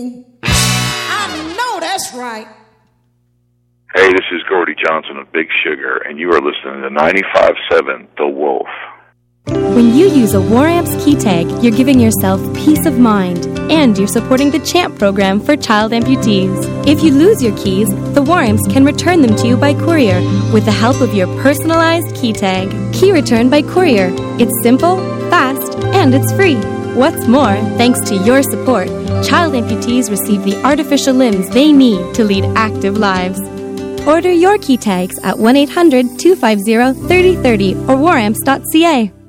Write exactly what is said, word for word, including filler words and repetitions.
I know that's right. Hey, this is Gordy Johnson of Big Sugar, and you are listening to ninety-five point seven The Wolf. When you use a War Amps key tag, you're giving yourself peace of mind, and you're supporting the CHAMP program for child amputees. If you lose your keys, the War Amps can return them to you by courier with the help of your personalized key tag. Key return by courier. It's simple, fast, and it's free. What's more, thanks to your support, child amputees receive the artificial limbs they need to lead active lives. Order your key tags at one eight hundred, two five zero, three zero three zero or war amps dot c a.